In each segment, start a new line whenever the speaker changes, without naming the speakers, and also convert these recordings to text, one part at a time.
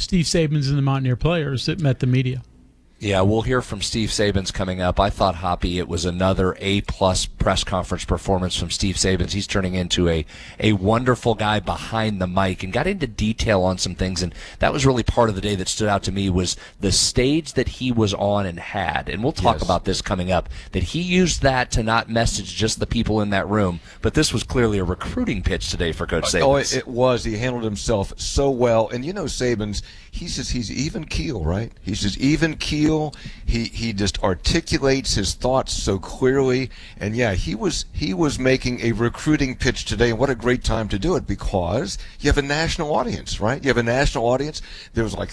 Steve Sabins and the Mountaineer players that met the media.
Yeah, we'll hear from Steve Sabins coming up. I thought, Hoppy, it was another A-plus press conference performance from Steve Sabins. He's turning into a wonderful guy behind the mic and got into detail on some things. And that was really part of the day that stood out to me was the stage that he was on and had. And we'll talk about this coming up, that he used that to not message just the people in that room. But this was clearly a recruiting pitch today for Coach Sabins.
Oh, it was. He handled himself so well. And you know Sabins, he's even keel, right? He's just even keel. He just articulates his thoughts so clearly, and yeah, he was making a recruiting pitch today, and what a great time to do it because you have a national audience, right? You have a national audience. There was like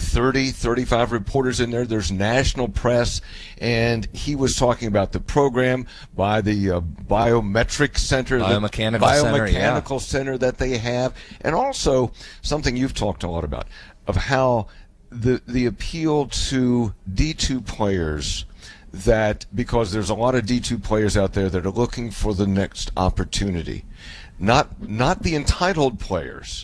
35 reporters in there. There's national press, and he was talking about the program by the biometric center,
biomechanical
center that they have, and also something you've talked a lot about of how the appeal to D2 players, that because there's a lot of D2 players out there that are looking for the next opportunity, not the entitled players,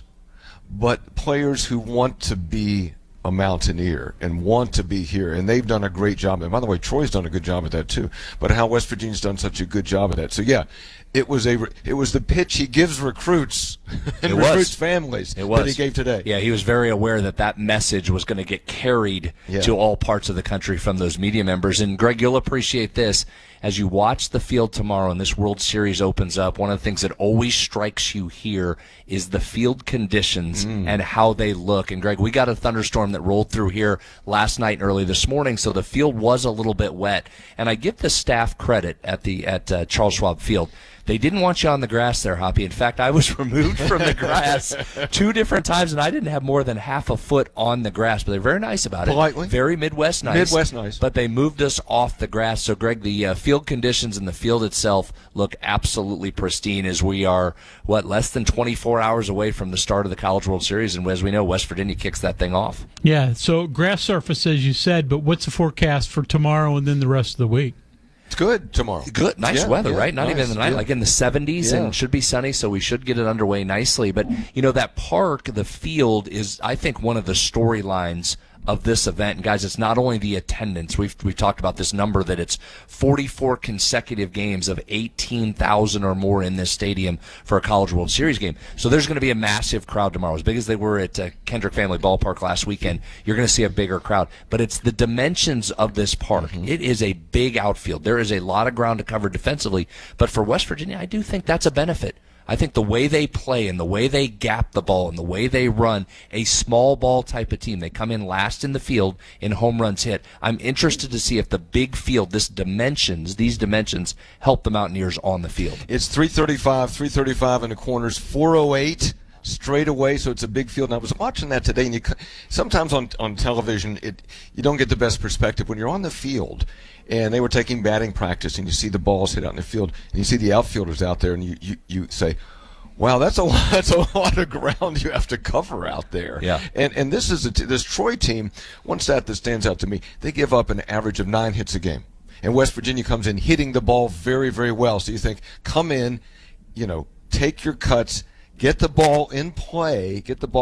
but players who want to be a Mountaineer and want to be here, and they've done a great job. And by the way, Troy's done a good job at that too. But how West Virginia's done such a good job at that. So yeah, it was the pitch he gives recruits and recruits families that he gave today.
Yeah, he was very aware that message was going to get carried to all parts of the country from those media members. And Greg, you'll appreciate this. As you watch the field tomorrow and this World Series opens up, one of the things that always strikes you here is the field conditions and how they look. And, Greg, we got a thunderstorm that rolled through here last night and early this morning, so the field was a little bit wet. And I give the staff credit at Charles Schwab Field. They didn't want you on the grass there, Hoppy. In fact, I was removed from the grass 2 different times, and I didn't have more than half a foot on the grass. But they're very nice about it.
Politely.
Very Midwest nice. But they moved us off the grass. So, Greg, the field conditions and the field itself look absolutely pristine as we are, less than 24 hours away from the start of the College World Series. And as we know, West Virginia kicks that thing off.
Yeah, so grass surface, as you said, but what's the forecast for tomorrow and then the rest of the week?
It's good tomorrow.
Good, nice weather, right? Not even in the night, like in the 70s, and should be sunny, so we should get it underway nicely. But, that park, the field, is, I think, one of the storylines of this event. And guys, it's not only the attendance. We've talked about this number, that it's 44 consecutive games of 18,000 or more in this stadium for a College World Series game. So there's going to be a massive crowd tomorrow. As big as they were at Kendrick Family Ballpark last weekend, you're going to see a bigger crowd. But it's the dimensions of this park. It is a big outfield. There is a lot of ground to cover defensively. But for West Virginia, I do think that's a benefit. I think the way they play and the way they gap the ball and the way they run, a small ball type of team, they come in last in the field in home runs hit. I'm interested to see if the big field, these dimensions help the Mountaineers on the field.
It's 335 in the corners, 408 straight away, so it's a big field. And I was watching that today, and sometimes on television you don't get the best perspective when you're on the field. And they were taking batting practice, and you see the balls hit out in the field, and you see the outfielders out there, and you say, wow, that's a lot of ground you have to cover out there.
Yeah.
And this is this Troy team, one stat that stands out to me, they give up an average of 9 hits a game. And West Virginia comes in hitting the ball very, very well. So you think, come in, take your cuts, get the ball in play,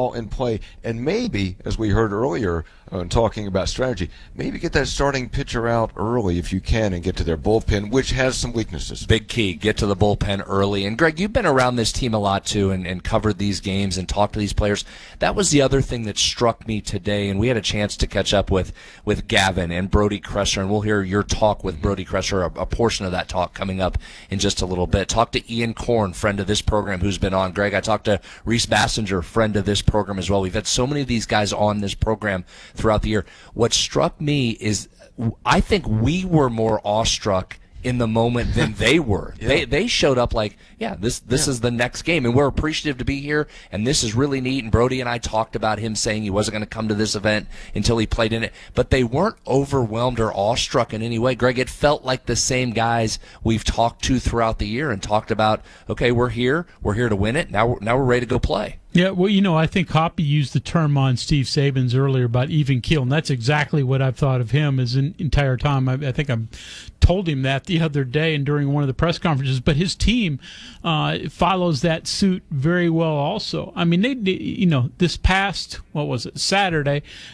and maybe, as we heard earlier talking about strategy, maybe get that starting pitcher out early if you can and get to their bullpen, which has some weaknesses.
Big key, get to the bullpen early. And, Greg, you've been around this team a lot, too, and covered these games and talked to these players. That was the other thing that struck me today, and we had a chance to catch up with Gavin and Brody Kresser, and we'll hear your talk with Brody Kresser, a portion of that talk coming up in just a little bit. Talk to Ian Korn, friend of this program, who's been on. Greg, I talked to Reese Bassinger, friend of this program as well. We've had so many of these guys on this program throughout the year. What struck me is I think we were more awestruck in the moment than they were. They showed up like, this is the next game, and we're appreciative to be here, and this is really neat. And Brody and I talked about him saying he wasn't going to come to this event until he played in it, but they weren't overwhelmed or awestruck in any way. Greg, it felt like the same guys we've talked to throughout the year and talked about, okay, we're here to win it. Now we're ready to go play.
Yeah, well, I think Hoppy used the term on Steve Sabins earlier about even keel, and that's exactly what I've thought of him as an entire time. I think I told him that the other day and during one of the press conferences, but his team follows that suit very well also. I mean, they this past, Saturday,